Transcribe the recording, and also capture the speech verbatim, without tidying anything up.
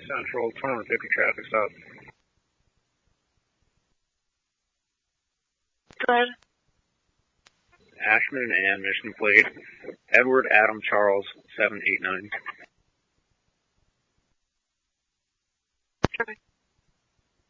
Central, twenty-one fifty traffic stop. Go ahead. Ashman and mission plate, Edward Adam Charles, seven eight nine. Okay.